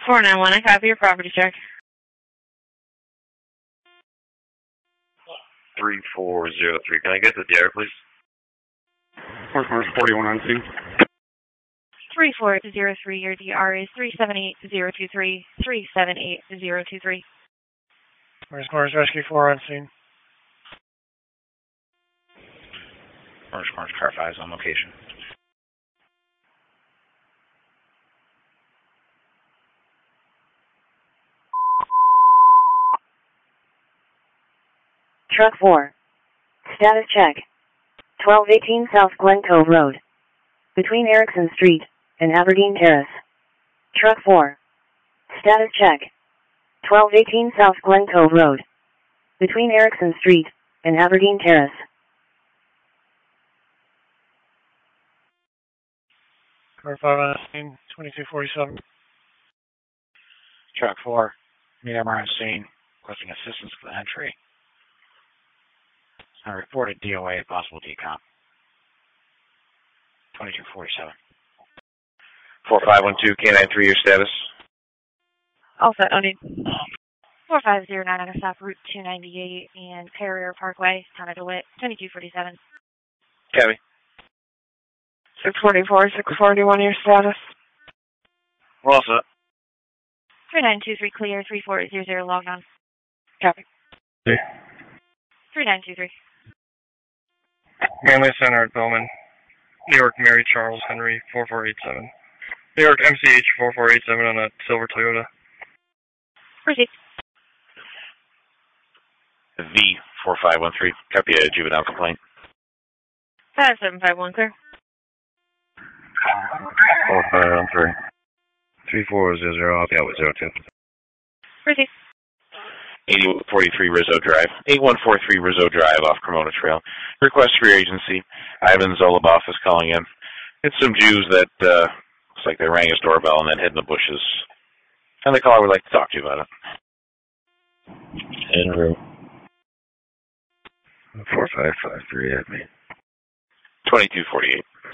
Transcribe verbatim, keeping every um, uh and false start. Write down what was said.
four nine one, I copy your property check. three four zero three. Can I get the D R, please? four four forty-one on scene. three four zero three, your D R is three seven eight zero two three, three seven eight zero two three. Orange Mars Rescue four on scene. Orange Mars Car five is on location. Truck four. Status check. twelve eighteen South Glen Cove Road. Between Erickson Street and Aberdeen Terrace. Truck four. Status check. twelve eighteen South Glen Cove Road. Between Erickson Street and Aberdeen Terrace. Car five on scene, twenty-two forty-seven. Truck four, meet M R on scene, requesting assistance for the entry. I reported D O A, possible decom. twenty-two forty-seven. four five one two, K nine three, your status? All set, Oni. four five zero nine, stop Route two ninety-eight and Carrier Parkway, Town of DeWitt, twenty-two forty-seven. Cabby. six forty-four, six forty-one, your status? We're all set. three nine two three clear, three four zero zero logged on. Copy. Yeah. three nine two three. Manly Center at Bowman. New York Mary Charles Henry four four eight seven. New York M C H four four eight seven on a silver Toyota. Proceed. V four five one three, copy a juvenile complaint. five seven five one clear. four five one three. three four zero zero, I'll be out with zero two. Proceed. eighty forty-three Rizzo Drive. eight one four three Rizzo Drive off Cremona Trail. Request for your agency. Ivan Zoloboff is calling in. It's some Jews that, uh, looks like they rang his doorbell and then hid in the bushes. And the caller would like to talk to you about it. En route. four five five three at me. twenty-two forty-eight.